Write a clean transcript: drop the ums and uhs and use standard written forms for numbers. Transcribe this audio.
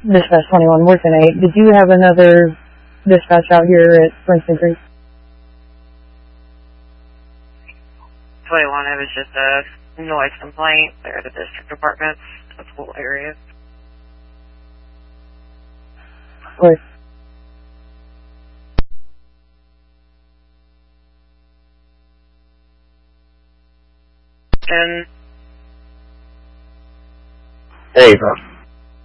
Dispatch 21 working 8. Did you have another dispatch out here at Princeton Creek? 21, it was just a noise complaint there at the district apartments, the whole area. Of course. And Hey, bro.